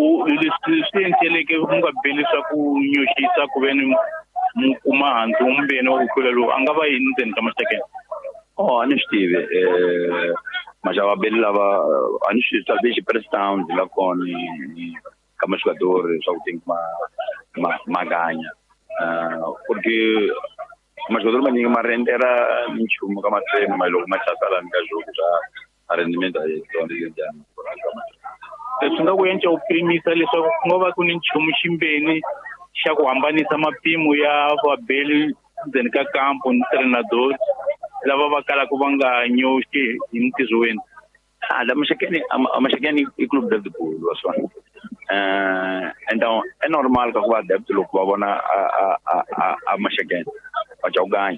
lisentele ke unga belisa ku nyoshisa ku veni kuma hantu umbeno ukulelo angaba yini ndzeni ka Mashakeni. A ni swi tivi maxavabeli lava a ni swi talvez press down la kona ka mashugadori swa ku think maganya porque mashugadori manyingi ma rendera minchumu ka matreno ma loko ma chasalani ka jogo swa arrendimento a yona njhani. Swi nga ku endla u pimisa leswaku ku nga va ku ni nchumu ximbeni xa ku hambanisa mapimo ya vabeli ndzeni ka kampo ni treinador lava va kalaka va nga nyoxi hi ntirhweni. La Mashakeni i club de football waswona então é normal ka ku va adepto loko va vona a Mashakeni va chawuganya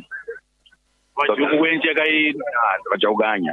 va chawuganya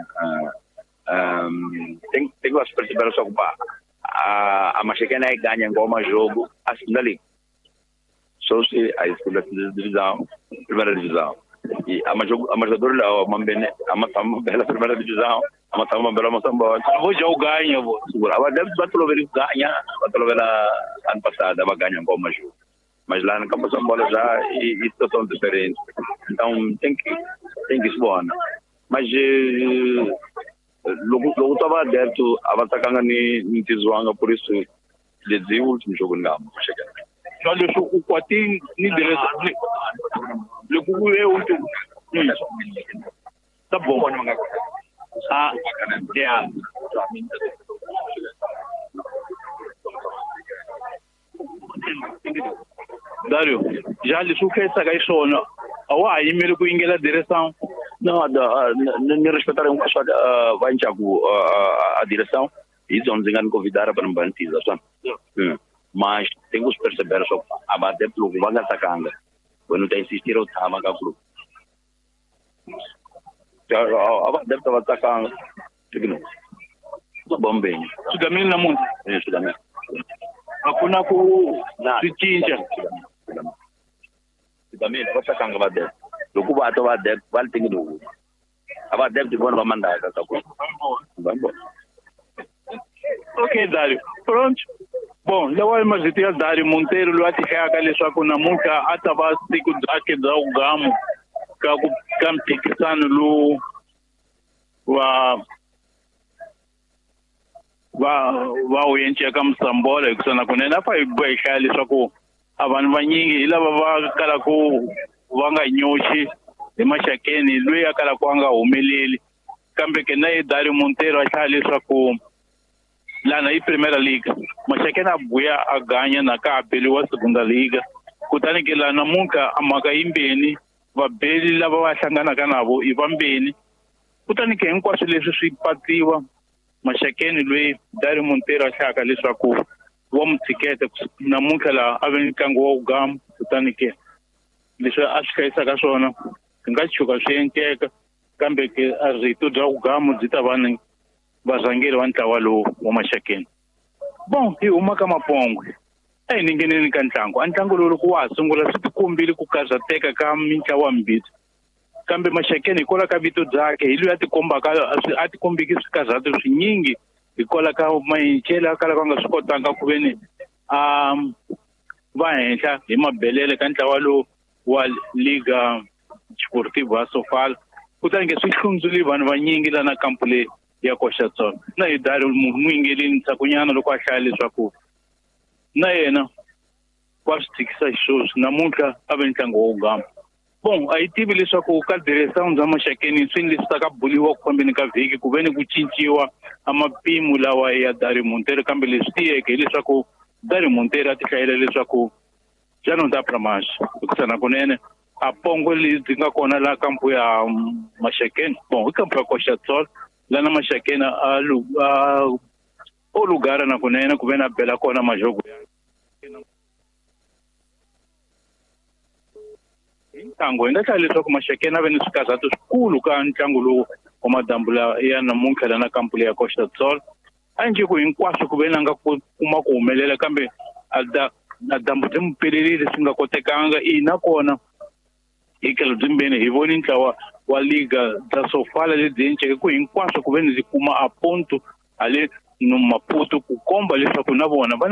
tem que se perceber só que a Mashakeni aí ganha ngoma jogo a segunda liga só se a segunda divisão primeira divisão e a jogador lá a matama bela primeira divisão a matama bela matamba vou jogar ganha vou segura agora deve bater o ganha bater o ano passado vai ganhar ngoma jogo mas lá no campo São Paulo já e situação diferente então tem que se bom mas logo estava adepto avançando ni tizuanga por isso desde o último jogo não chega olha o quati ni direção logo é o último tá bom yeah Dario já lhe suqueça que isso não a e-mail ku ingela direção não nem respeitar um caso vai a direção e eles vão zingan convidar para bantiza só mas tem que perceber só a bater pelo que vai atacando quando tem insistir o tama com o clube a bater para atacando digno bom bem Sudamil na mundo Sudamil hakuna ku swichinja Sudamil vai atacando bater loko ba to bater vai ter que do a bater de bom vai mandar essa coisa vamos ok Dário pronto bom lewal mazitia Dário Monteiro lwati kaya leswaku namuntlha a ta va siku ake bya ugamu ka mphikizano lowu va wu endleka Msambolo hikusana kunene a fa hi boheka leswaku a vanhu vanyingi hi lava va kalaku va nga nyoxi hi Mashakeni loyi a kalaku a nga humeleli kambe ke na ye Dário Monteiro a hlaya leswaku lana hi Premier League Mashakeni a buya a ganya na ka beliwa Segunda Liga kutani ke lana munka a mhaka yimbeni vabeli lava va hlanganaka navo i vambeni kutani ke hinkwaswo leswi swi patiwa Mashakeni loyi Dário Monteiro a hlayaka leswaku wa mu tshiketa namuntlha laha a ve ntlangu wa ugamu kutani ke leswi a swi hlayisaka swona swi nga chuka swi endleka kambe ke a rito bya ugamu byi ta va ni varhangeri va ntlawa lowu wa Mashakeni bon hi huma ka mapongwe a hi ningeneni ka ntlangu a ntlangu lowu loko wa ha sungula swi tikombile ku karhateka ka mitlawa mbirhi kambe Mashakeni hikola ka vito byake hi loyi a tikombiki swikarhato swinyingi hikola ka maendlelo a kalaka a nga swi kotanga ku veni va henhla hi mabelele ka ntlawa lowu wa Liga Sportiva Sofala kutani ke swi hlundzuli vanhu vanyingi lana kampu leyi ya koxa tsona na hi Dário muingelini tsakunyana loko a hlaya leswaku na yena wa swi tshikisa xiswoswi namuntlha a ve ntlangu wa ugamu bon a yi tivi leswaku ka direção bya Mashakeni swi leswi ta ka buliwa ku fambeni ka vhiki ku ve ni ku cinciwa a mapimo lawa ya Dário Monteiro kambe leswi tiyeke hileswaku Dário Monteiro a ti hlayela leswaku já não dá para mais hikusana kunene a pongo lebyi nga kona laha kampu ya Mashakeni bon hi kampu ya koxa tsona lana Mashakeni o lugara na kunene ku ve na bela kona majogo ntlangu hi nga hlaya leswaku Mashakeni a ve ni swikarhato swikulu ka ntlangu lowu wa madambu ya namuntlha lana kampu leyi ya koxa tsona a nje ku hinkwaswo ku ve na nga kuma ku humelela kambe na dambu byi mu pelerile swi nga kotekanga ina kona hi tlhelo byimbeni hi voni ntlawa wa Liga bya Sofala lebyi endleke ku hinkwaswo ku ve ni byi kuma a ponto hale no Maputo ku komba leswaku na vona